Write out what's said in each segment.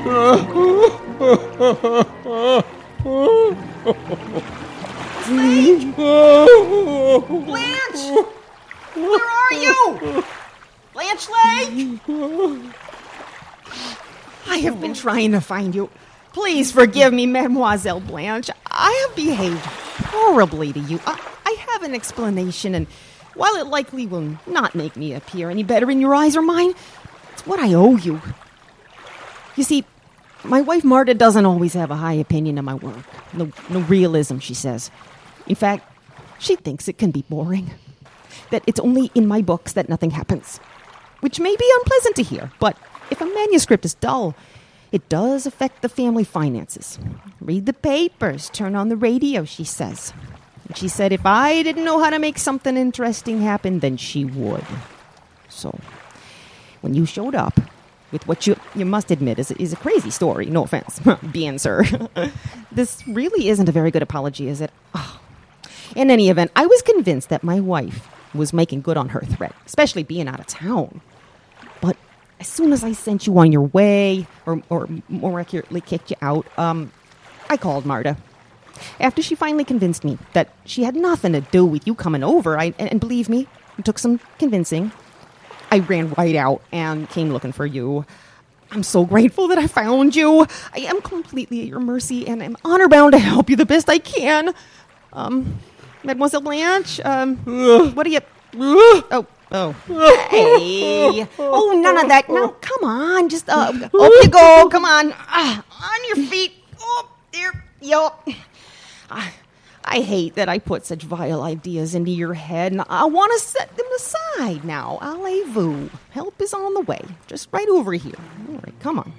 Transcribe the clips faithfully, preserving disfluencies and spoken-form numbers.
Blanche! Where are you? Blanche Lake? I have been trying to find you. Please forgive me, Mademoiselle Blanche. I have behaved horribly to you. I, I have an explanation, and while it likely will not make me appear any better in your eyes or mine, it's what I owe you. You see, my wife Marta doesn't always have a high opinion of my work. No, no realism, she says. In fact, she thinks it can be boring. That it's only in my books that nothing happens. Which may be unpleasant to hear, but if a manuscript is dull, it does affect the family finances. Read the papers, turn on the radio, she says. And she said if I didn't know how to make something interesting happen, then she would. So, when you showed up with what you you must admit is, is a crazy story, no offense, bien, sir. This really isn't a very good apology, is it? Oh. In any event, I was convinced that my wife was making good on her threat, especially being out of town. But as soon as I sent you on your way, or, or more accurately, kicked you out, um, I called Marta. After she finally convinced me that she had nothing to do with you coming over, I, and, and believe me, it took some convincing, I ran right out and came looking for you. I'm so grateful that I found you. I am completely at your mercy, and I'm honor-bound to help you the best I can. Um, Mademoiselle Blanche, um, what are you... Oh, oh. Hey. Oh, none of that. No, come on. Just, uh, up you go. Come on. Uh, on your feet. Oh, there. Yup. I, I hate that I put such vile ideas into your head, and I want to set them aside now. Allez-vous. Help is on the way. Just right over here. All right, come on.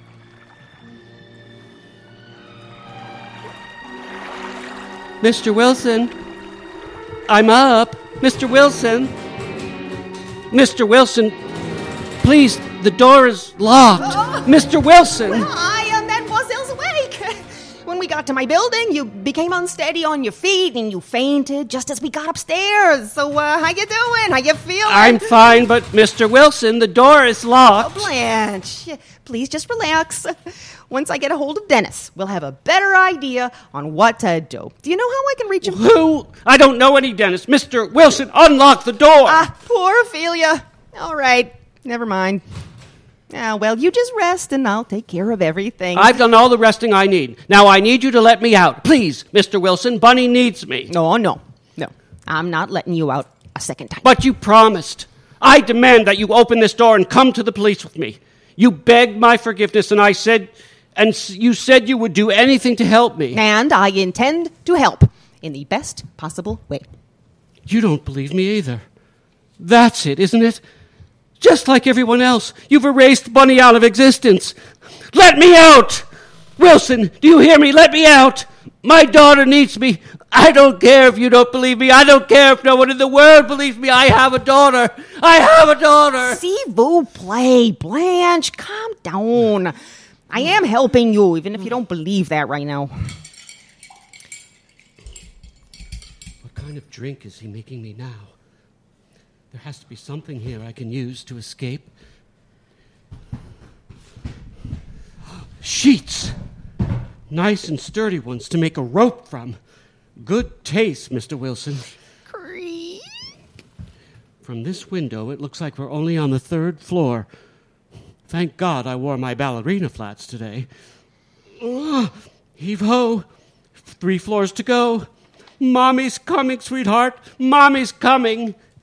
Mister Wilson, I'm up. Mister Wilson. Mister Wilson, please, the door is locked. Oh. Mister Wilson. Well, I am Mademoiselle's awake. When we got to my building, you became unsteady on your feet and you fainted just as we got upstairs. So, uh, how you doing? How you feeling? I'm fine, but Mister Wilson, the door is locked. Oh, Blanche, please just relax. Once I get a hold of Dennis, we'll have a better idea on what to do. Do you know how I can reach him? Who? I don't know any Dennis. Mister Wilson, unlock the door. Ah, poor Ophelia. All right, never mind. Ah, well, you just rest and I'll take care of everything. I've done all the resting I need. Now I need you to let me out. Please, Mister Wilson, Bunny needs me. No, no, no. I'm not letting you out a second time. But you promised. I demand that you open this door and come to the police with me. You begged my forgiveness and I said... And you said you would do anything to help me. And I intend to help in the best possible way. You don't believe me either. That's it, isn't it? Just like everyone else, you've erased Bunny out of existence. Let me out! Wilson, do you hear me? Let me out! My daughter needs me. I don't care if you don't believe me. I don't care if no one in the world believes me. I have a daughter. I have a daughter. S'il vous plaît, Blanche, calm down. I am helping you, even if you don't believe that right now. What kind of drink is he making me now? There has to be something here I can use to escape. Sheets! Nice and sturdy ones to make a rope from. Good taste, Mister Wilson. Creak. From this window, it looks like we're only on the third floor. Thank God I wore my ballerina flats today. Ugh, heave-ho. Three floors to go. Mommy's coming, sweetheart. Mommy's coming.